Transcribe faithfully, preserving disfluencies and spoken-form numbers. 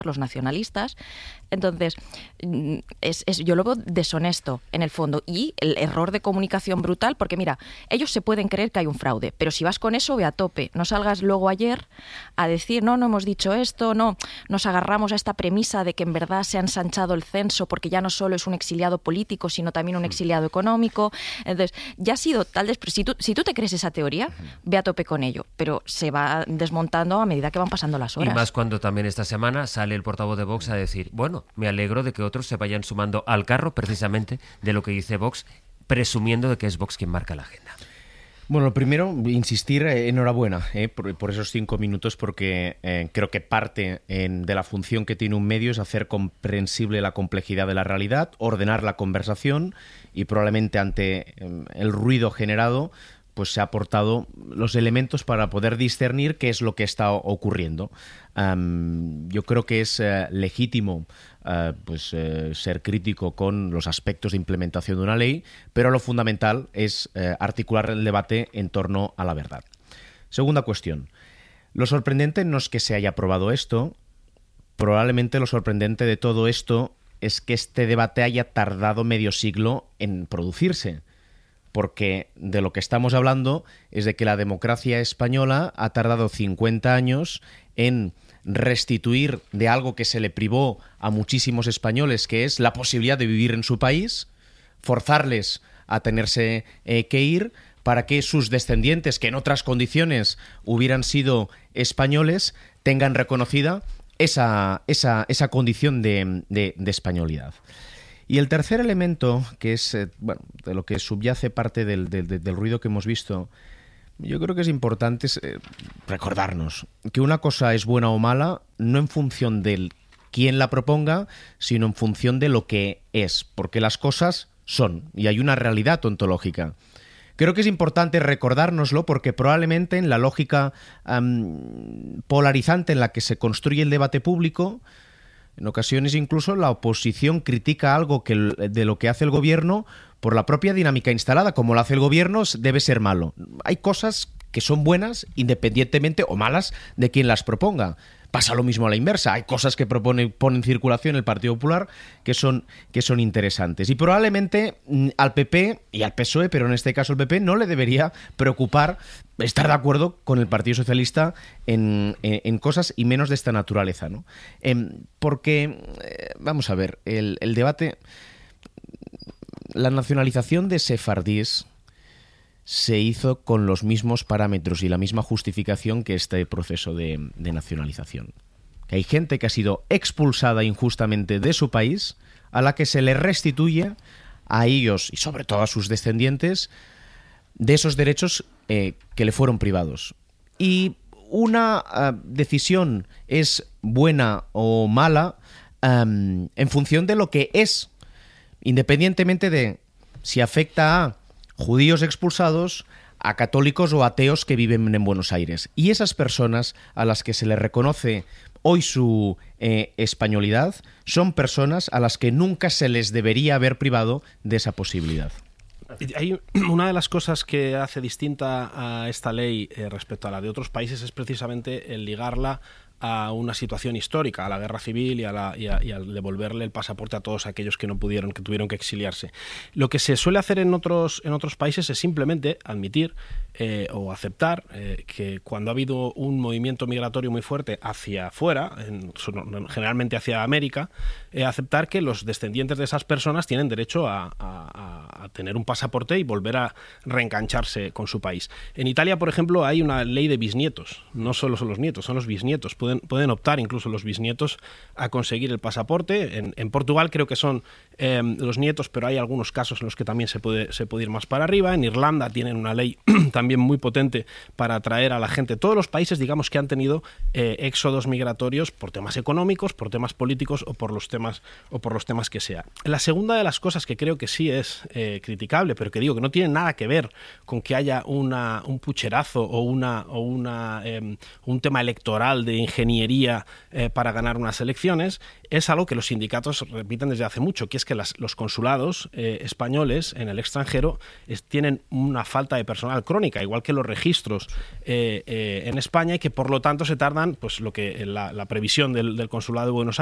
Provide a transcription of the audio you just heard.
los nacionalistas. Entonces, es, es, yo lo veo deshonesto en el fondo y el error de comunicación brutal, porque mira, ellos se pueden creer que hay un fraude, pero si vas con eso, ve a tope. No salgas luego ayer a decir, no, no hemos dicho esto, no, nos agarramos a esta premisa de que en verdad se ha ensanchado el censo porque ya no solo es un exiliado político, sino también un exiliado económico. Entonces, ya ha sido tal des... si tú, si tú te crees esa teoría, ve a tope con ello, pero se va desmontando a medida que van pasando las horas. Y más cuando también esta semana sale el portavoz de Vox a decir, bueno, me alegro de que otros se vayan sumando al carro precisamente de lo que dice Vox, presumiendo de que es Vox quien marca la agenda. Bueno, lo primero, insistir, eh, enhorabuena eh, por, por esos cinco minutos, porque eh, creo que parte en, de la función que tiene un medio es hacer comprensible la complejidad de la realidad, ordenar la conversación y probablemente ante eh, el ruido generado pues se ha aportado los elementos para poder discernir qué es lo que está ocurriendo. Um, yo creo que es uh, legítimo uh, pues, uh, ser crítico con los aspectos de implementación de una ley, pero lo fundamental es uh, articular el debate en torno a la verdad. Segunda cuestión. Lo sorprendente no es que se haya aprobado esto, probablemente lo sorprendente de todo esto es que este debate haya tardado medio siglo en producirse. Porque de lo que estamos hablando es de que la democracia española ha tardado cincuenta años en restituir de algo que se le privó a muchísimos españoles, que es la posibilidad de vivir en su país, forzarles a tenerse eh, que ir para que sus descendientes, que en otras condiciones hubieran sido españoles, tengan reconocida esa, esa, esa condición de, de, de españolidad. Y el tercer elemento, que es eh, bueno, de lo que subyace parte del, del, del ruido que hemos visto, yo creo que es importante es, eh, recordarnos que una cosa es buena o mala no en función de quién la proponga, sino en función de lo que es, porque las cosas son, y hay una realidad ontológica. Creo que es importante recordárnoslo porque probablemente en la lógica um, polarizante en la que se construye el debate público, en ocasiones incluso la oposición critica algo que de lo que hace el gobierno por la propia dinámica instalada. Como lo hace el gobierno, debe ser malo. Hay cosas que son buenas independientemente o malas de quien las proponga. Pasa lo mismo a la inversa. Hay cosas que propone, pone en circulación el Partido Popular que son, que son interesantes. Y probablemente al P P y al P S O E, pero en este caso el P P, no le debería preocupar estar de acuerdo con el Partido Socialista en, en, en cosas y menos de esta naturaleza, ¿no? Eh, porque, eh, vamos a ver, el, el debate... La nacionalización de sefardíes se hizo con los mismos parámetros y la misma justificación que este proceso de, de nacionalización. Que hay gente que ha sido expulsada injustamente de su país, a la que se le restituye a ellos y sobre todo a sus descendientes de esos derechos eh, que le fueron privados. Y una uh, decisión es buena o mala um, en función de lo que es, independientemente de si afecta a judíos expulsados, a católicos o ateos que viven en Buenos Aires. Y esas personas a las que se les reconoce hoy su eh, españolidad son personas a las que nunca se les debería haber privado de esa posibilidad. Hay una de las cosas que hace distinta a esta ley eh, respecto a la de otros países es precisamente el ligarla a una situación histórica, a la guerra civil y, a la, y, a, y al devolverle el pasaporte a todos aquellos que no pudieron, que tuvieron que exiliarse. Lo que se suele hacer en otros, en otros países es simplemente admitir eh, o aceptar eh, que cuando ha habido un movimiento migratorio muy fuerte hacia afuera, en, generalmente hacia América, eh, aceptar que los descendientes de esas personas tienen derecho a, a, a tener un pasaporte y volver a reengancharse con su país. En Italia, por ejemplo, hay una ley de bisnietos. No solo son los nietos, son los bisnietos. Pueden, pueden optar incluso los bisnietos a conseguir el pasaporte. En, en Portugal creo que son eh, los nietos, pero hay algunos casos en los que también se puede, se puede ir más para arriba. En Irlanda tienen una ley también muy potente para atraer a la gente. Todos los países, digamos, que han tenido eh, éxodos migratorios por temas económicos, por temas políticos o por los temas, o por los temas que sea. La segunda de las cosas que creo que sí es eh, criticable, pero que digo que no tiene nada que ver con que haya una, un pucherazo o, una, o una, eh, un tema electoral de ingeniería eh, para ganar unas elecciones, es algo que los sindicatos repiten desde hace mucho, que es que las, los consulados eh, españoles en el extranjero es, tienen una falta de personal crónica, igual que los registros eh, eh, en España, y que por lo tanto se tardan, pues lo que la, la previsión del, del consulado de Buenos